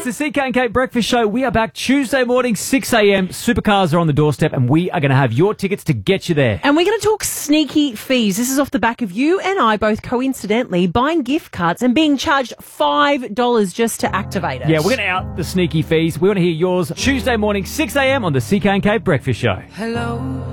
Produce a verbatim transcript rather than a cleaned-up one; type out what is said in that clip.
the C K and K Breakfast Show. We are back Tuesday morning, six a.m. Supercars are on the doorstep, and we are going to have your tickets to get you there. And we're going to talk sneaky fees. This is off the back of you and I both coincidentally buying gift cards and being charged five dollars just to activate it. Yeah, we're going to out the sneaky fees. We want to hear yours Tuesday morning, six a.m. on the C K and K Breakfast Show. Hello.